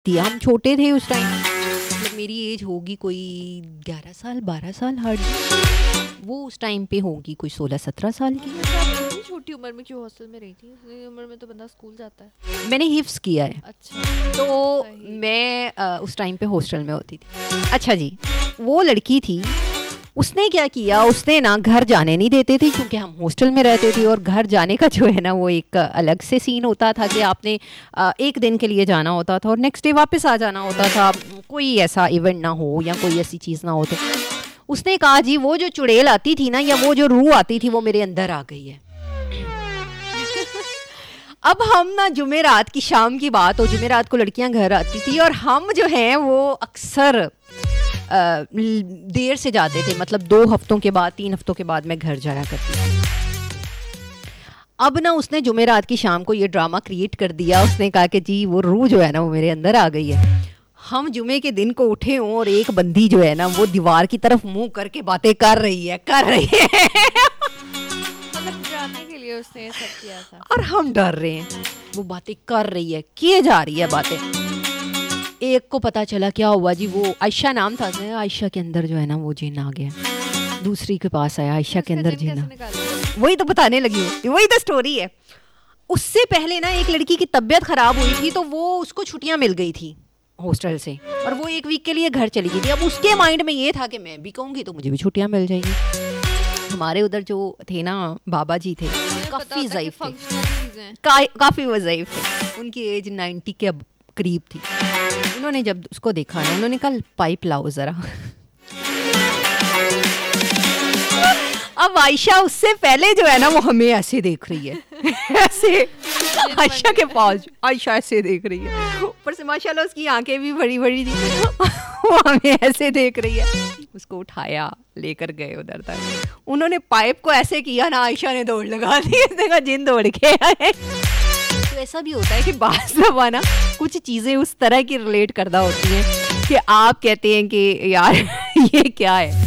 थी, हम छोटे थे उस टाइम, मतलब मेरी एज होगी कोई 11 साल 12 साल हार्ड, वो उस टाइम पे होगी कोई 16-17 साल की। इतनी छोटी उम्र में क्यों हॉस्टल में रही थी? इतनी उम्र में तो बंदा स्कूल जाता है। मैंने हिफ्स किया है, अच्छा, तो सही। मैं उस टाइम पे हॉस्टल में होती थी। अच्छा जी, वो लड़की थी, उसने क्या किया, उसने ना घर जाने नहीं देते थे क्योंकि हम हॉस्टल में रहते थे, और घर जाने का जो है ना वो एक अलग से सीन होता था कि आपने एक दिन के लिए जाना होता था और नेक्स्ट डे वापस आ जाना होता था, कोई ऐसा इवेंट ना हो या कोई ऐसी चीज़ ना हो। तो उसने कहा जी वो जो चुड़ैल आती थी ना, या वो जो रूह आती थी, वो मेरे अंदर आ गई है। अब हम ना जुमेरात की शाम की बात हो, जुमेरात को लड़कियां घर आती थी और हम जो हैं वो अक्सर देर से जाते थे, मतलब 2 हफ्तों के बाद 3 हफ्तों के बाद मैं घर जाया करती थी। अब ना उसने जुमेरात की शाम को ये ड्रामा क्रिएट कर दिया, उसने कहा कि जी वो रूह जो है ना वो मेरे अंदर आ गई है। हम जुमे के दिन को उठे हों और एक बंदी जो है ना वो दीवार की तरफ मुंह करके बातें कर रही है मतलब डराने के लिए उसने ये सब किया था। और हम डर रहे हैं, वो बातें कर रही है, किए जा रही है बातें। एक को पता चला क्या हुआ जी, वो आयशा नाम था, आयशा के अंदर जो है ना वो जिन आ गया। दूसरी के पास आया, आयशा के अंदर जिन, वही तो बताने लगी हूँ, वही तो स्टोरी है। उससे पहले ना एक लड़की की तबीयत खराब हुई थी, तो वो उसको छुट्टियां मिल गई थी हॉस्टल से, और वो 1 वीक के लिए घर चली गई थी। अब उसके माइंड में ये था कि मैं भी कहूँगी तो मुझे भी छुट्टियां मिल जाएंगी। हमारे उधर जो थे ना बाबा जी थे, काफ़ी ज़ईफ थे, काफ़ी वो ज़ईफ थे, उनकी एज 90 के करीब थी। उन्होंने जब उसको देखा ना, उन्होंने कहा पाइप लाओ ज़रा। अब आयशा उससे पहले जो है ना वो हमें ऐसे देख रही है, ऐसे आयशा के पास, आयशा ऐसे देख रही है, ऊपर से माशाल्लाह उसकी आंखें भी बड़ी बड़ी थी, वो हमें ऐसे देख रही है। उसको उठाया, लेकर गए उधर तक, उन्होंने पाइप को ऐसे किया ना, आयशा ने दौड़ लगा दी, उसने कहा जिन दौड़ के आए। तो ऐसा भी होता है कि बाज़ दफ़ा ना कुछ चीज़ें उस तरह की रिलेट करदा होती हैं कि आप कहते हैं कि यार ये क्या है।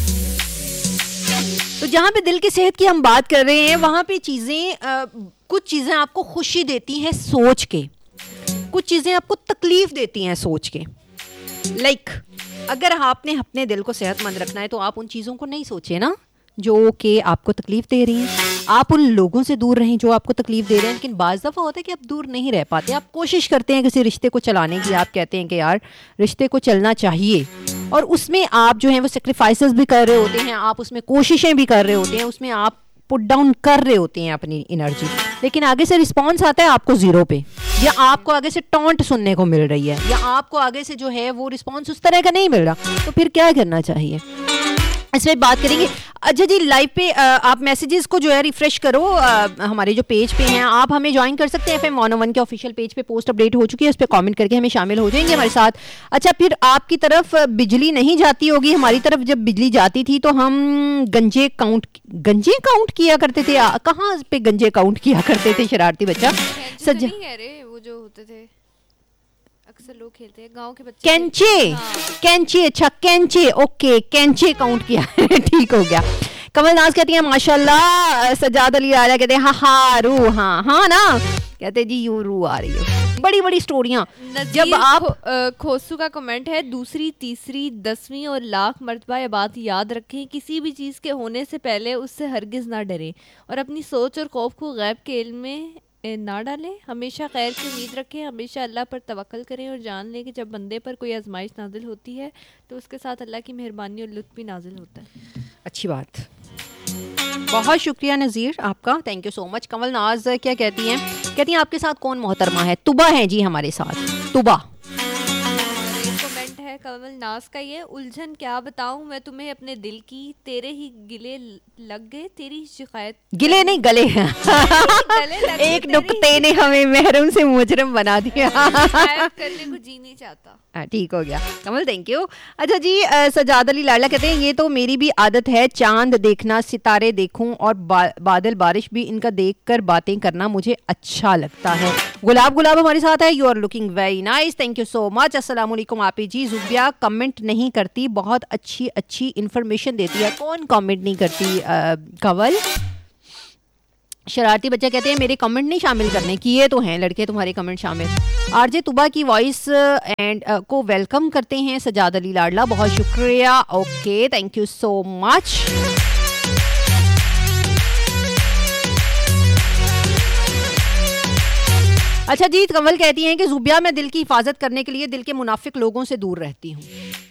तो जहाँ पे दिल की सेहत की हम बात कर रहे हैं, वहाँ पे कुछ चीज़ें आपको खुशी देती हैं सोच के, कुछ चीज़ें आपको तकलीफ देती हैं सोच के। लाइक अगर आपने अपने दिल को सेहतमंद रखना है तो आप उन चीज़ों को नहीं सोचें ना जो कि आपको तकलीफ दे रही हैं, आप उन लोगों से दूर रहें जो आपको तकलीफ दे रहे हैं। लेकिन बाज़ दफ़ा होता है कि आप दूर नहीं रह पाते, आप कोशिश करते हैं किसी रिश्ते को चलाने की, आप कहते हैं कि यार रिश्ते को चलना चाहिए, और उसमें आप जो हैं वो सेक्रीफाइसेस भी कर रहे होते हैं, आप उसमें कोशिशें भी कर रहे होते हैं, उसमें आप पुट डाउन कर रहे होते हैं अपनी एनर्जी, लेकिन आगे से रिस्पॉन्स आता है आपको ज़ीरो पे, या आपको आगे से टॉन्ट सुनने को मिल रही है, या आपको आगे से जो है वो रिस्पॉन्स उस तरह का नहीं मिल रहा, तो फिर क्या करना चाहिए, इस पर बात करेंगे। अच्छा जी, लाइव पे आप मैसेजेस को जो है रिफ्रेश करो, हमारे जो पेज पे हैं आप हमें ज्वाइन कर सकते हैं। FM 101 के ऑफिशियल पेज पे पोस्ट अपडेट हो चुकी है, उस पर कमेंट करके हमें शामिल हो जाएंगे हमारे साथ। अच्छा, फिर आपकी तरफ बिजली नहीं जाती होगी, हमारी तरफ जब बिजली जाती थी तो हम गंजे काउंट किया करते थे। कहाँ पे गंजे काउंट किया करते थे शरारती बच्चा? सज्जा वो जो होते थे अक्सर लोग खेलते हैं गांव के बच्चे, कैंचे, अच्छा कैंचे, ओके कैंचे काउंट किया। ठीक हो गया। कमल नाज कहती हैं माशाल्लाह, सजाद अली आला कहते हैं हाँ रू, हाँ ना, कहते जी यू रू आ रही है, बड़ी बड़ी स्टोरियां। जब आप खोसू का कमेंट है, दूसरी तीसरी 10वीं और लाख मर्तबा ये बात याद रखें, किसी भी चीज़ के होने से पहले उससे हरगिज़ ना डरें और अपनी सोच और खौफ को गैब के इल्म में ना डालें, हमेशा खैर की उम्मीद रखें, हमेशा अल्लाह पर तवक्कल करें और जान लें कि जब बंदे पर कोई आजमाइश नाजिल होती है तो उसके साथ अल्लाह की मेहरबानी और लुत्फ़ भी नाजिल होता है। अच्छी बात, बहुत शुक्रिया नज़ीर आपका, थैंक यू सो मच। कमल नाज क्या कहती हैं आपके साथ कौन मोहतरमा है? तुबा है जी हमारे साथ, तुबा। कमेंट है कमल नाज का, ये उलझन क्या बताऊं मैं तुम्हें अपने दिल की, तेरे ही गिले लग गए, तेरी शिकायत, गिले नहीं गले, एक नुक्ते ने हमें महरूम से मुजरम बना दिया, करने को जी नहीं चाहता। ठीक हो गया कमल, थैंक यू। अच्छा जी, सजाद अली लाला कहते हैं ये तो मेरी भी आदत है, चांद देखना, सितारे देखूं और बादल बारिश भी, इनका देखकर बातें करना मुझे अच्छा लगता है। गुलाब हमारे साथ है, you are looking very nice, thank you so much. अस्सलाम वालेकुम आपी जी। जुबिया कमेंट नहीं करती, बहुत अच्छी इन्फॉर्मेशन देती है। कौन कमेंट नहीं करती कंवल? शरारती बच्चा कहते हैं मेरे कमेंट नहीं शामिल करने, किए तो हैं लड़के तुम्हारे कमेंट शामिल। आरजे तुबा की वॉइस एंड को वेलकम करते हैं सजाद अली लाडला, बहुत शुक्रिया। Okay, thank you so much. अच्छा जी, कंवल कहती हैं कि जुबिया मैं दिल की हिफाजत करने के लिए दिल के मुनाफिक लोगों से दूर रहती हूँ।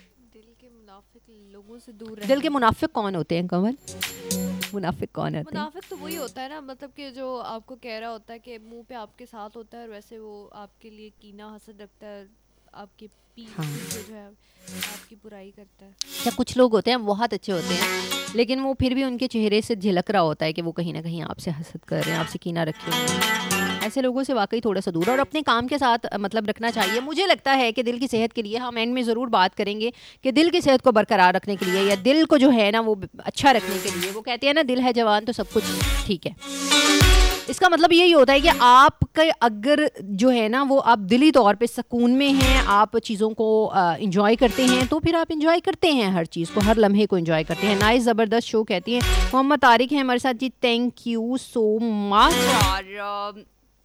दिल के मुनाफिक कौन होते हैं कंवल? मुनाफिक कौन होते हैं? मुनाफिक तो वही होता है ना, मतलब कि जो आपको कह रहा होता है कि मुंह पे आपके साथ होता है और वैसे वो आपके लिए कीना हसद रखता है, आपके पीठ पीछे जो है आपकी बुराई करता है। क्या कुछ लोग होते हैं बहुत अच्छे होते हैं, लेकिन वो फिर भी उनके चेहरे से झलक रहा होता है कि वो कहीं ना कहीं आपसे हसद कर रहे हैं, आपसे कीना रखे हुए हैं। ऐसे लोगों से वाकई थोड़ा सा दूर और अपने काम के साथ मतलब रखना चाहिए। मुझे लगता है कि दिल की सेहत के लिए हम एंड में ज़रूर बात करेंगे कि दिल की सेहत को बरकरार रखने के लिए या दिल को जो है ना वो अच्छा रखने के लिए, वो कहते हैं ना दिल है जवान तो सब कुछ ठीक है। इसका मतलब यही होता है कि आपका अगर जो है ना वो आप दिली तौर पे सुकून में हैं, आप चीज़ों को इंजॉय करते हैं, तो फिर आप इंजॉय करते हैं हर चीज़ को, हर लम्हे को इंजॉय करते हैं। नाइस ज़बरदस्त शो कहती हैं मोहम्मद तारिक हैं हमारे साथ जी, थैंक यू सो मच।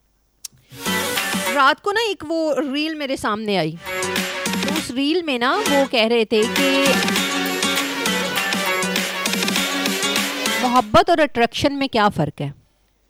रात को ना एक वो रील मेरे सामने आई, तो उस रील में ना वो कह रहे थे कि मोहब्बत और अट्रैक्शन में क्या फ़र्क है?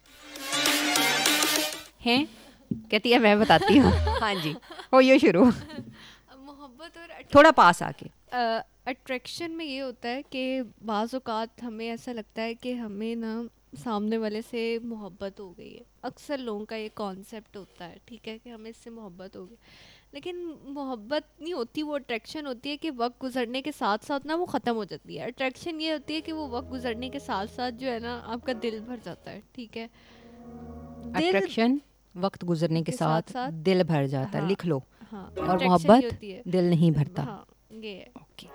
हैं? कहती है मैं बताती हूँ। हाँ जी, हो ये शुरू। मोहब्बत और थोड़ा पास आके। अट्रैक्शन में ये होता है कि बाज़ औक़ात हमें ऐसा लगता है कि हमें ना सामने वाले से मोहब्बत हो गई है। अक्सर लोगों का ये कॉन्सेप्ट होता है, ठीक है, कि हमें इससे मोहब्बत हो गई, लेकिन मोहब्बत नहीं होती, वो अट्रैक्शन होती है कि वक्त गुजरने के साथ साथ ना वो ख़त्म हो जाती है। अट्रैक्शन ये होती है कि वो वक्त गुजरने के साथ साथ जो है ना आपका दिल भर जाता है, ठीक है। अट्रैक्शन वक्त गुजरने के साथ दिल भर जाता है, लिख लो। हाँ, और मोहब्बत दिल नहीं भरता। हाँ, ये है।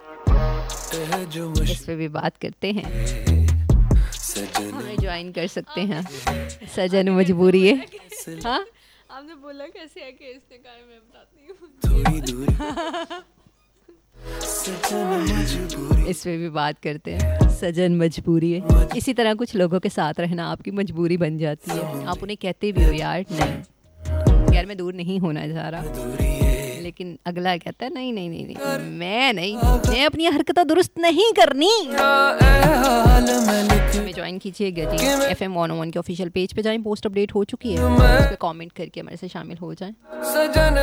इस पे भी बात करते हैं, हमें ज्वाइन कर सकते हैं। सजन मजबूरी है। हाँ, आपने बोला कैसे है कि इसने कहा मैं बताती हूँ। इस पे भी बात करते हैं। सजन मजबूरी है, इसी तरह कुछ लोगों के साथ रहना आपकी मजबूरी बन जाती है। आप उन्हें कहते भी हो यार नहीं यार मैं दूर नहीं होना चाह रहा, लेकिन अगला कहता है नहीं नहीं नहीं नहीं मैं अपनी हरकतें दुरुस्त नहीं करनी। हमें ज्वाइन कीजिएगा जी, FM 101 के ऑफिशियल पेज पे जाएं, पोस्ट अपडेट हो चुकी है, उस पे कमेंट करके हमारे से शामिल हो जाएं।